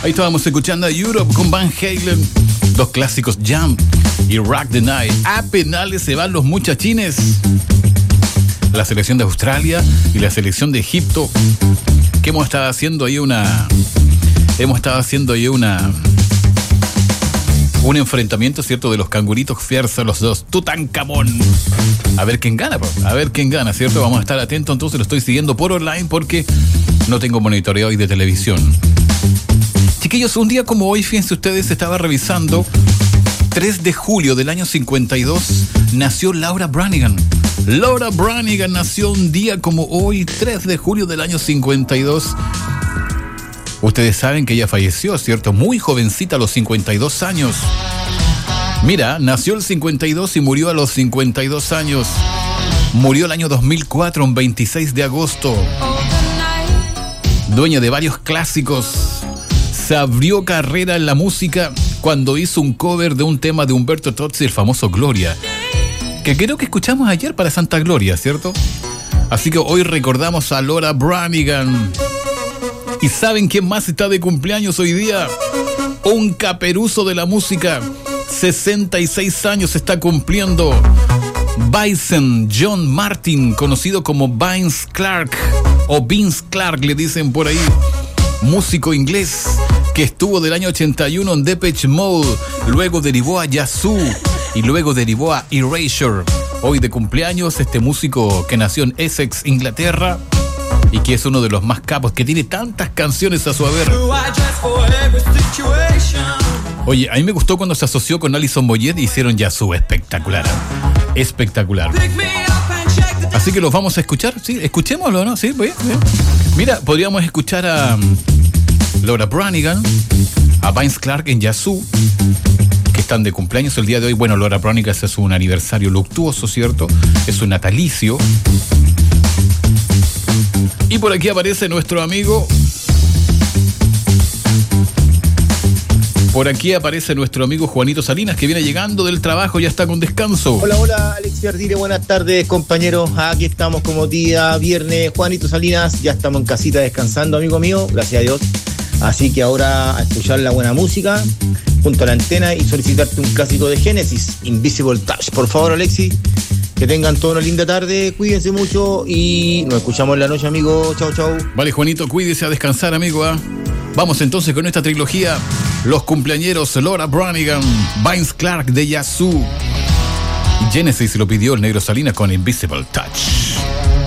Ahí estábamos escuchando a Europe con Van Halen, dos clásicos, Jump y Rock the Night. A penales se van los muchachines. La selección de Australia y la selección de Egipto, que hemos estado haciendo ahí un enfrentamiento, ¿cierto? De los canguritos versus los dos Tutankamón. A ver quién gana, ¿cierto? Vamos a estar atentos, entonces lo estoy siguiendo por online porque no tengo monitoreo hoy de televisión. Chiquillos, un día como hoy, fíjense ustedes, estaba revisando, 3 de julio del año 52, nació Laura Branigan. Laura Branigan nació un día como hoy, 3 de julio del año 52. Ustedes saben que ella falleció, ¿cierto? Muy jovencita, a los 52 años. Mira, nació el 52 y murió a los 52 años. Murió el año 2004, un 26 de agosto. Dueña de varios clásicos. Se abrió carrera en la música cuando hizo un cover de un tema de Umberto Tozzi, el famoso Gloria, que creo que escuchamos ayer para Santa Gloria, ¿cierto? Así que hoy recordamos a Laura Branigan. ¿Y saben quién más está de cumpleaños hoy día? Un caperuso de la música. 66 años está cumpliendo. Vincent John Martin, conocido como Vince Clarke, o Vince Clarke le dicen por ahí. Músico inglés que estuvo del año 81 en Depeche Mode, luego derivó a Yazoo y luego derivó a Erasure. Hoy de cumpleaños este músico que nació en Essex, Inglaterra, y que es uno de los más capos, que tiene tantas canciones a su haber. Oye, a mí me gustó cuando se asoció con Alison Moyet y hicieron Yazoo. Espectacular, espectacular. Así que los vamos a escuchar, sí, escuchémoslo, ¿no? Sí, bien. Mira, podríamos escuchar a Laura Branigan, a Vince Clarke en Yazoo, que están de cumpleaños el día de hoy. Bueno, Laura Branigan es un aniversario luctuoso, ¿cierto? Es un natalicio. Y por aquí aparece nuestro amigo. Por aquí aparece nuestro amigo Juanito Salinas, que viene llegando del trabajo, ya está con descanso. Hola, Alexis Ardile, buenas tardes, compañeros. Aquí estamos como día viernes. Juanito Salinas, ya estamos en casita descansando, amigo mío, gracias a Dios. Así que ahora a escuchar la buena música junto a la antena y solicitarte un clásico de Genesis, Invisible Touch. Por favor, Alexis, que tengan toda una linda tarde, cuídense mucho y nos escuchamos en la noche, amigo. Chao, chao. Vale, Juanito, cuídese, a descansar, amigo. Vamos entonces con esta trilogía. Los cumpleañeros, Laura Branigan, Vince Clarke de Yazoo y Genesis lo pidió el Negro Salinas con Invisible Touch.